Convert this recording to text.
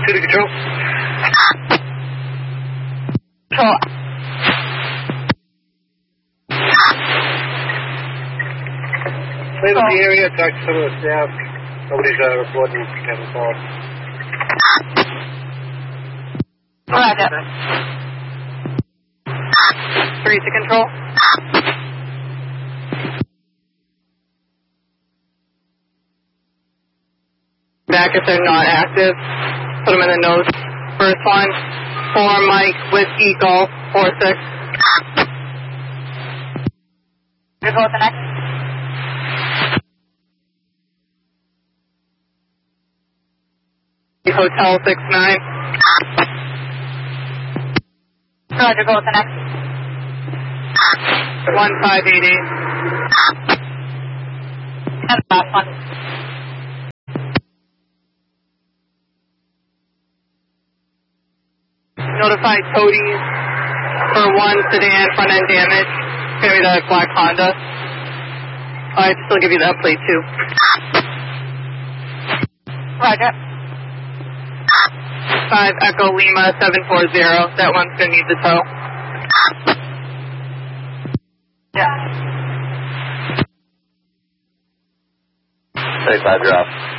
City Control. Control. Clear up the area, talk to some of the staff. Nobody's reporting having calls. Roger. 3 to Control. Back if they're not active. Put them in the nose. First one. 4 Mike Whiskey Golf 46. Good go with the next. Hotel 69. Roger, go with the next. 1588. And the last one. Notify toadies for 1 sedan front end damage. Give me the black Honda. I'd still give you that plate too. Roger. 5 Echo Lima 740. That one's going to need the tow. Yeah. 35, you're off.